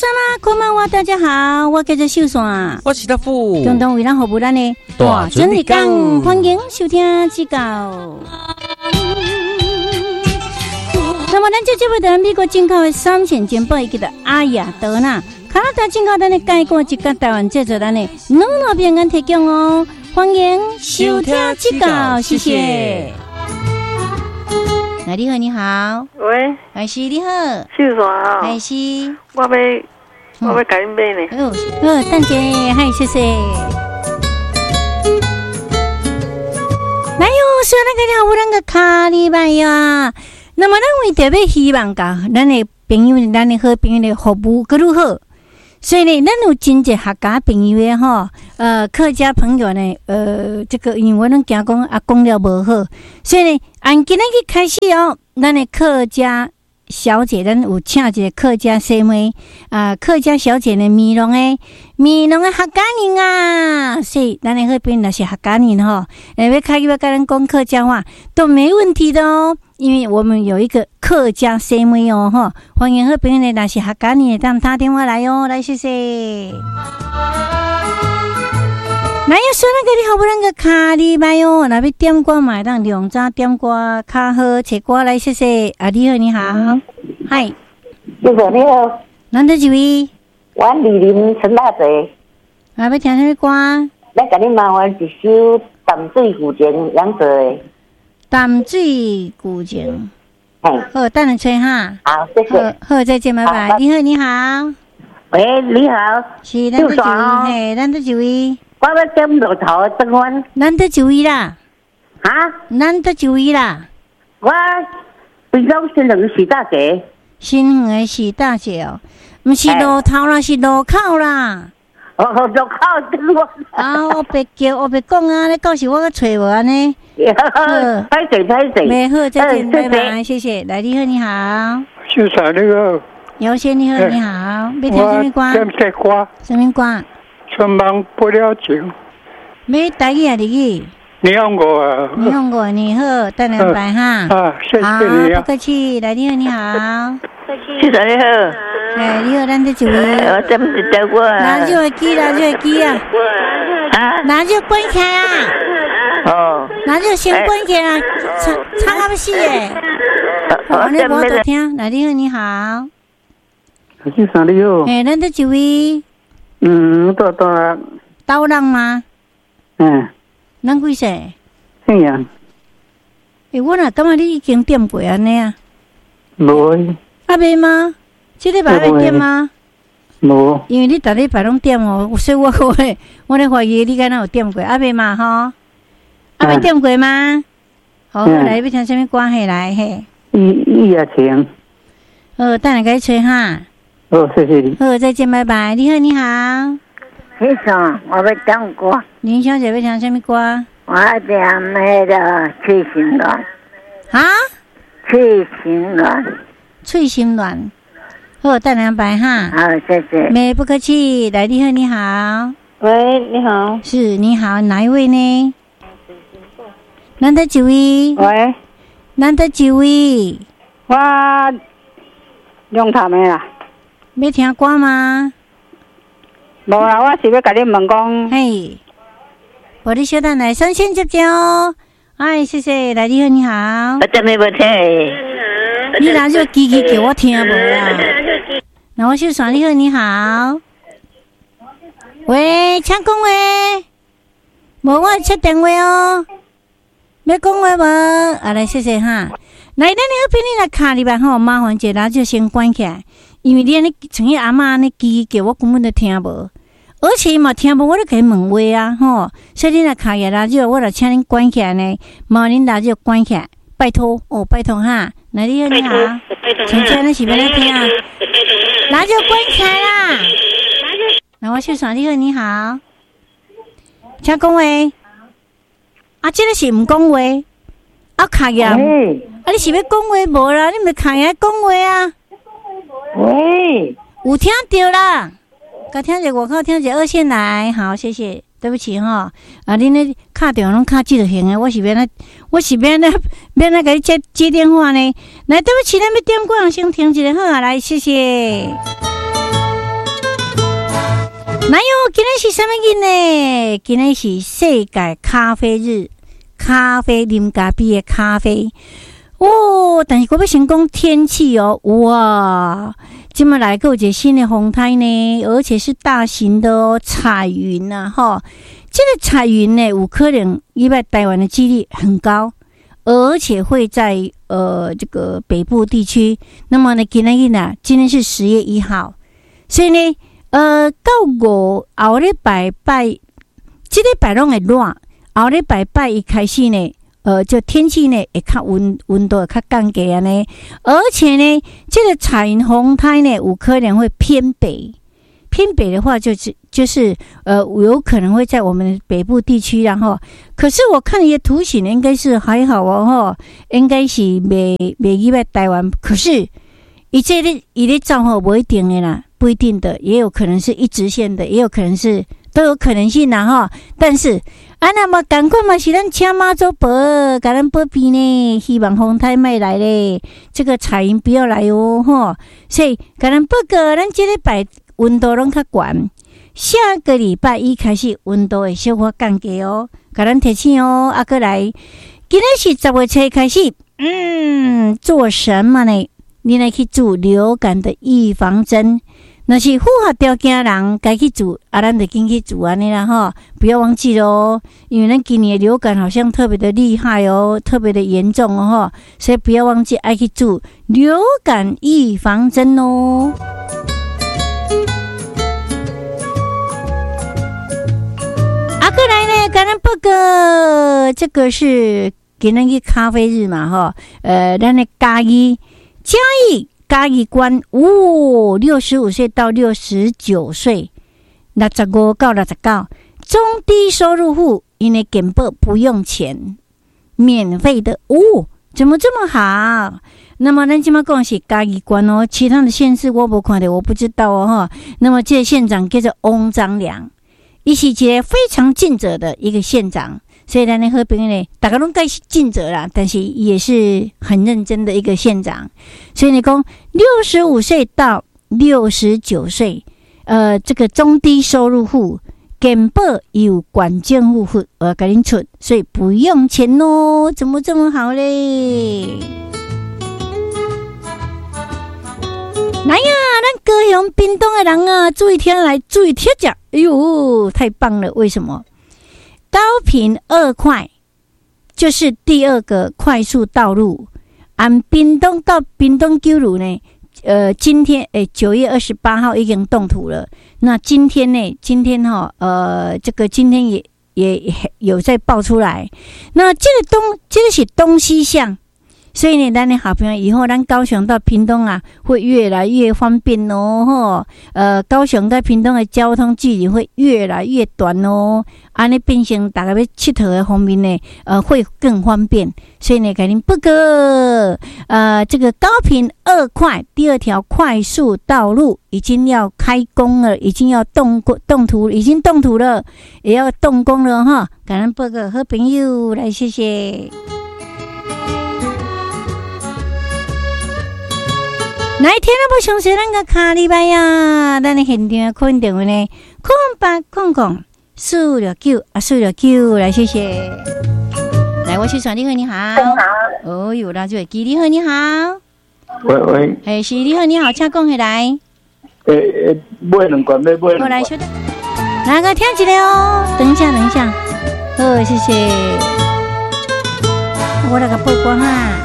啦，こんばんは，大家好，我叫做秀山， 我是大富， 共同为咱服务咱的大整理讲，欢迎收听指教。那么，咱这节目在美国进口的3线金宝，叫做阿雅德纳，加拿大进口咱的介过一个台湾制作咱的2平安提供哦，欢迎收听指教，谢谢。你好，你好， 喂， 海西你好， 秀山啊， 海西， 我要甲恁买呢。 蛋姐，嗨，谢谢。来哟，说那个了，有咱个卡礼拜呀。那么，咱为特别希望甲咱的朋友，咱的好朋友的服务更如何？所以呢，咱有真侪客家朋友的吼，客家朋友呢，这个因为我拢惊讲啊讲了无好，所以呢，按今日去开始哦，咱的客家小姐，咱有请一个客家姐妹客家小姐的面容的客家人啊，所以咱的好朋友若是客家人吼，要开始要跟咱讲客家话都没问题的哦。因为我们有一个客家姐妹哦，哈，欢迎好朋友呢，若是客家人的，当打电话来哦，来谢谢。那要说那个你好不那个卡礼拜哦，那要点歌买当两早点歌卡好切歌来谢谢。你好，你好，嗨， 谢谢你好， 难得几位？ 我李林陈大嘴， 要听什么歌？ 来给你麻烦一首淡水古井杨者的。 淡水古井， 好， 等你吹哈。 好，谢谢。 好，再见，拜拜。你好，你好。 喂，你好。 是，咱得几位？嘿，咱得几位？ 我要点落头的灯光。 咱得几位啦？咱得几位啦？ 我平常新园徐大姐。 新园徐大姐哦，不是路头啦，是路口啦。 路口灯光。 我别叫，我别讲啊！你到时我个找无安尼。 拍水。 没好，再见，拜拜，谢谢。来，你好，你好。 秀才那个。 姚先，你好，你好。要听什么歌？ 点这歌。 什么歌？ 春梦不了情。 没台语啊，日语。 你用过啊？ 你用过，你好，等两拜哈。 谢谢你啊。 不客气，来，你好，你好。 秀才你好。 你好，咱这一位。 我点一条歌啊。 拿手机啊！拿手关起啊！ 哦。 拿手先关起啊！差到要死诶！你无得听。来，你好，你好。 秀才你好。 咱这一位。刀人吗？咱几岁？ 姓杨。 我若感觉你已经点过安尼啊。 无。 未吗？这礼拜要点吗？ 无。 因为你逐礼拜拢点哦，所以我咧怀疑你敢若有点过，未嘛吼？未点过吗？好，来要听什么歌系来嘿？ 伊也请。 等下甲你吹哈。 好，谢谢你。 好，再见，拜拜。你好，你好。 先生，我要点歌。 林小姐要听什么歌？ 我点那个翠心软。翠心软。 翠心软。好，等两拜哈。 好，谢谢。 没不客气。来，你好，你好。 喂，你好。 是，你好，哪一位呢？难得几位？ 喂。 难得几位？ 我用他们啦。 要听歌吗？ 无啦，我是要甲你问讲。 嘿，我你小等来3线接接哦。谢谢。来，你好，你好。 我真的要听。 你拿就机器叫我听无啦。那我秀爽，你好，你好。喂，请讲话。无我切电话哦。要讲话无？来，谢谢哈。来，咱那边你来卡里吧吼，麻烦者拿就先关起来，因为你安尼像迄阿嬷安尼机器叫我根本都听无，而且嘛听无我都给问话啊吼，所以你来卡起来就我就请恁关起来呢，麻烦恁拿就关起来，拜托哦，拜托哈。来，你好，你好，请请你是要来听啊？拿就关起来啦。那我秀爽，你好，你好，请讲话。这个是唔讲话，卡呀！你是要讲话无啦？你咪卡呀讲话啊！ 喂， 有听到啦，甲听者外口听者2线来，好，谢谢，对不起哈。恁咧卡电话拢卡即就行诶，我是免来甲你接电话呢。来，对不起，咱要点歌，先停一下好啊，来，谢谢。 哪有？今天是什么日呢？今天是世界咖啡日，咖啡啉咖啡的咖啡哦。但是我要先讲天气哦，哇！今麦来个有一个新的风台呢，而且是大型的哦，彩云呐，哈。这个彩云呢，有可能意外台湾的几率很高，而且会在这个北部地区。那么呢，今天是10月1号，所以呢。到后礼拜这礼拜拢会热，后礼拜一开始呢，就天气呢会较温度会较降低啊呢，而且呢，这个彩云风台呢有可能会偏北的话就是有可能会在我们北部地区，然后可是我看你的图形应该是还好哦吼，应该是袂意外台湾，可是伊咧照吼不一定的啦。不一定的，也有可能是一直线的，也有可能是都有可能性啦哈。但是那么赶快嘛，是咱请妈祖婆，给咱保庇呢，希望风台卖来咧，这个彩云不要来哦哈。所以给咱报告，咱这礼拜温度拢较悬，下个礼拜一开始温度会小可降低哦，给咱提醒哦。过来，今天是10月7开始，做什么呢？你来去做流感的预防针。那是符合条件的人该去做，咱就紧去做安尼啦哈，不要忘记咯，因为咱今年的流感好像特别的厉害哦，特别的严重哦哈，所以不要忘记爱去做流感预防针哦。过来呢，跟咱报告，这个是今天的咖啡日嘛哈，咱的嘉义关65岁到69岁，65到69，中低收入户，因为健保不用钱，免费的哦，怎么这么好？那么咱今麦讲是嘉义关哦，其他的县市我没看到，我不知道哦哈。那么这个县长叫做翁章良，他是一个非常尽责的一个县长。所以咱的好朋友呢，大家都该尽责啦，但是也是很认真的一个县长。所以你讲65岁到69岁，这个中低收入户，健保有管政户户给您出，所以不用钱哦，怎么这么好嘞？来呀，咱高雄屏东的人啊，注意听来，注意听讲，哎呦，太棒了！为什么？高屏2块就是第2个快速道路，按屏东到屏东九路呢，今天9月28号已经动土了。那今天这个今天也有在爆出来。那这个是东西向。所以呢，咱的好朋友以后咱高雄到屏东啊，会越来越方便哦。高雄到屏东的交通距离会越来越短哦。安尼变成大家要佚佗的方面呢，会更方便。所以呢，给您报告，这个高屏2块第2条快速道路已经要开工了，已经要动土，已经动土了，也要动工了哈。给您报告，好朋友来，谢谢。哪一天都不详细，咱个卡礼拜呀，咱的现场可能电话呢，0800-469-469来，谢谢。来，我去传，你好，你好。哦，有啦，就基，你好，你好。 喂， 是你好，你好，请讲起来。 买两罐，买两罐。 我来说的，哪个听起来哦？等一下。好，谢谢。我那个报关哈。